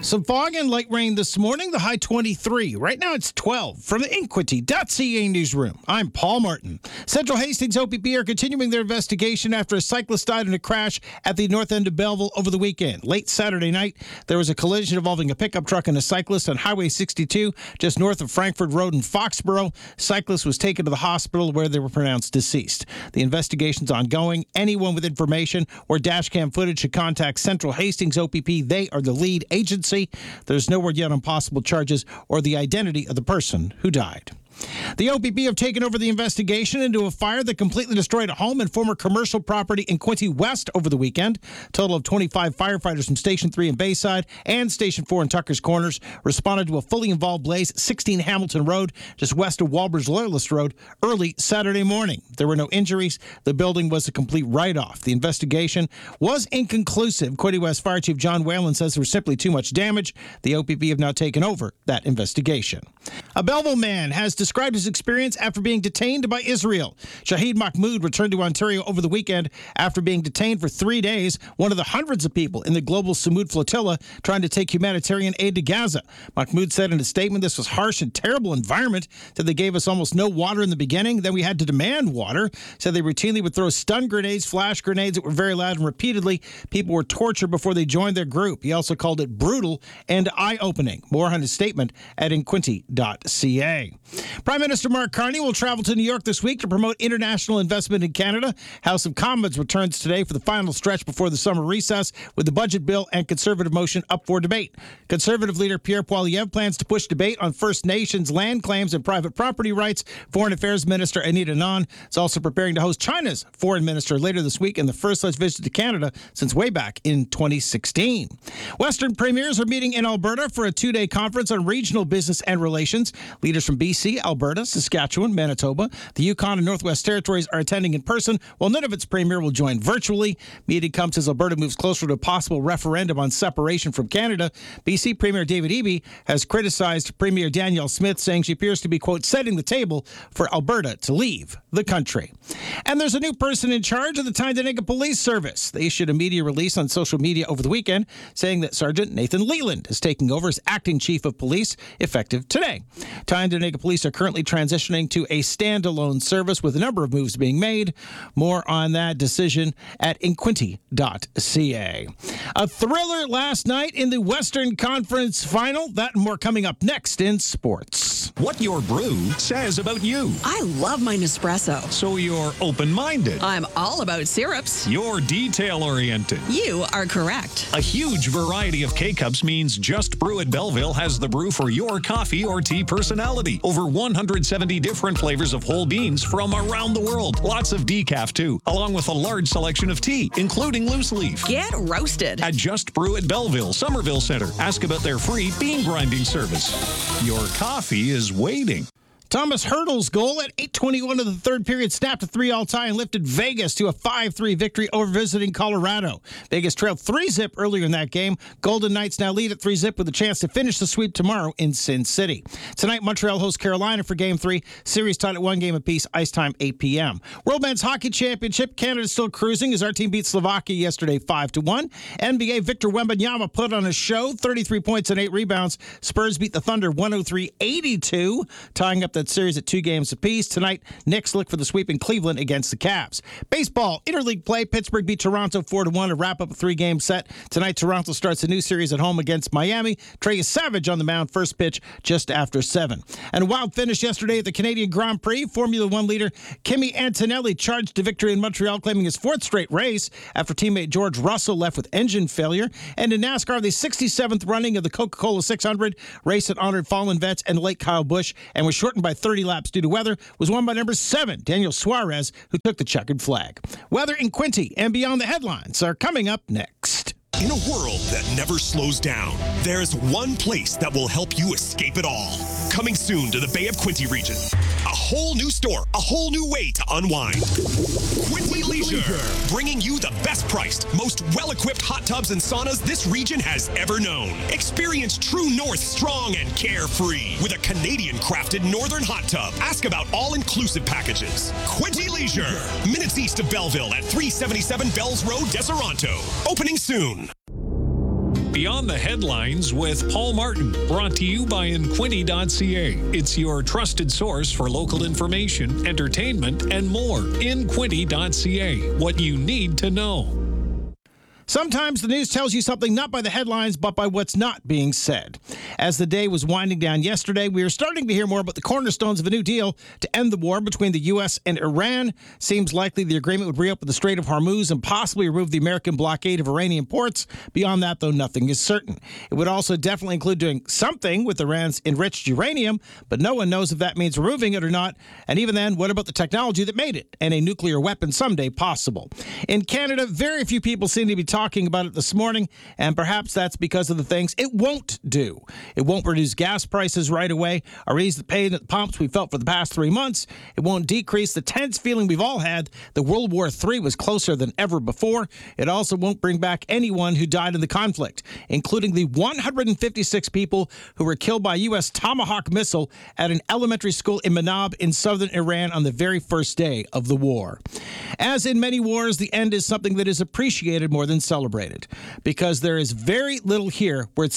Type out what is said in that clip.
Some fog and light rain this morning, the high 23. Right now it's 12. From the Inquity.ca newsroom, I'm Paul Martin. Central Hastings OPP are continuing their investigation after a cyclist died in a crash at the north end of Belleville over the weekend. Late Saturday night, there was a collision involving a pickup truck and a cyclist on Highway 62, just north of Frankford Road in Foxborough. Cyclist was taken to the hospital where they were pronounced deceased. The investigation's ongoing. Anyone with information or dashcam footage should contact Central Hastings OPP. They are the lead agency. There's no word yet on possible charges or the identity of the person who died. The OPP have taken over the investigation into a fire that completely destroyed a home and former commercial property in Quinte West over the weekend. A total of 25 firefighters from Station 3 in Bayside and Station 4 in Tucker's Corners responded to a fully involved blaze 16 Hamilton Road, just west of Walbridge Loyalist Road, early Saturday morning. There were no injuries. The building was a complete write-off. The investigation was inconclusive. Quinte West Fire Chief John Whalen says there was simply too much damage. The OPP have now taken over that investigation. A Belleville man has described his experience after being detained by Israel. Shahid Mahmoud returned to Ontario over the weekend after being detained for 3 days, one of the hundreds of people in the global Samud flotilla trying to take humanitarian aid to Gaza. Mahmoud said in a statement, "This was harsh and terrible environment, that they gave us almost no water in the beginning, then we had to demand water." Said they routinely would throw stun grenades, flash grenades that were very loud, and repeatedly people were tortured before they joined their group. He also called it brutal and eye-opening. More on his statement at Inquity.ca. Prime Minister Mark Carney will travel to New York this week to promote international investment in Canada. House of Commons returns today for the final stretch before the summer recess, with the budget bill and Conservative motion up for debate. Conservative leader Pierre Poilievre plans to push debate on First Nations land claims and private property rights. Foreign Affairs Minister Anita Anand is also preparing to host China's foreign minister later this week in the first such visit to Canada since way back in 2016. Western premiers are meeting in Alberta for a 2-day conference on regional business and relations. Leaders from BC, Alberta, Saskatchewan, Manitoba, the Yukon and Northwest Territories are attending in person, while none of its premier will join virtually. Meeting comes as Alberta moves closer to a possible referendum on separation from Canada. BC Premier David Eby has criticized Premier Danielle Smith, saying she appears to be, quote, setting the table for Alberta to leave the country. And there's a new person in charge of the Tyndonega Police Service. They issued a media release on social media over the weekend saying that Sergeant Nathan Leland is taking over as acting chief of police effective today. Tyndonega Police are currently transitioning to a standalone service with a number of moves being made. More on that decision at Inquity.ca. A thriller last night in the Western Conference Final. That and more coming up next in sports. What your brew says about you. I love my Nespresso. So you're open-minded. I'm all about syrups. You're detail-oriented. You are correct. A huge variety of K-Cups means Just Brew at Belleville has the brew for your coffee or tea personality. Over 170 different flavors of whole beans from around the world. Lots of decaf, too, along with a large selection of tea, including loose leaf. Get roasted. At Just Brew at Belleville, Somerville Center. Ask about their free bean grinding service. Your coffee is waiting. Thomas Hurdle's goal at 8:21 of the third period snapped a 3-all tie and lifted Vegas to a 5-3 victory over visiting Colorado. Vegas trailed 3-zip earlier in that game. Golden Knights now lead at 3-zip with a chance to finish the sweep tomorrow in Sin City. Tonight, Montreal hosts Carolina for Game 3. Series tied at 1 game apiece. Ice time 8 p.m. World Men's Hockey Championship. Canada's still cruising as our team beat Slovakia yesterday 5-1. NBA Victor Wembanyama put on a show, 33 points and 8 rebounds. Spurs beat the Thunder 103-82, tying up the series at 2 games apiece. Tonight, Knicks look for the sweep in Cleveland against the Cavs. Baseball, interleague play. Pittsburgh beat Toronto 4-1 to wrap up a 3-game set. Tonight, Toronto starts a new series at home against Miami. Trey Savage on the mound, first pitch just after 7. And a wild finish yesterday at the Canadian Grand Prix. Formula One leader Kimi Antonelli charged to victory in Montreal, claiming his 4th straight race after teammate George Russell left with engine failure. And in NASCAR, the 67th running of the Coca-Cola 600 race that honored fallen vets and late Kyle Busch and was shortened by 30 laps due to weather, was won by number 7, Daniel Suarez, who took the checkered flag. Weather in Quinte and beyond the headlines are coming up next. In a world that never slows down, there's one place that will help you escape it all. Coming soon to the Bay of Quinte region. A whole new store, a whole new way to unwind. Quinte Leisure, bringing you the best priced, most well-equipped hot tubs and saunas this region has ever known. Experience True North strong and carefree with a Canadian-crafted northern hot tub. Ask about all-inclusive packages. Quinte Leisure, minutes east of Belleville at 377 Bells Road, Deseronto. Opening soon. Beyond the Headlines with Paul Martin, brought to you by Inquinty.ca. It's your trusted source for local information, entertainment, and more. Inquinty.ca. What you need to know. Sometimes the news tells you something not by the headlines, but by what's not being said. As the day was winding down yesterday, we are starting to hear more about the cornerstones of a new deal to end the war between the U.S. and Iran. Seems likely the agreement would reopen the Strait of Hormuz and possibly remove the American blockade of Iranian ports. Beyond that, though, nothing is certain. It would also definitely include doing something with Iran's enriched uranium, but no one knows if that means removing it or not. And even then, what about the technology that made it and a nuclear weapon someday possible? In Canada, very few people seem to be talking about it this morning, and perhaps that's because of the things it won't do. It won't reduce gas prices right away or ease the pain at the pumps we felt for the past 3 months. It won't decrease the tense feeling we've all had that World War III was closer than ever before. It also won't bring back anyone who died in the conflict, including the 156 people who were killed by a U.S. Tomahawk missile at an elementary school in Manab in southern Iran on the very first day of the war. As in many wars, the end is something that is appreciated more than celebrated, because there is very little here where it's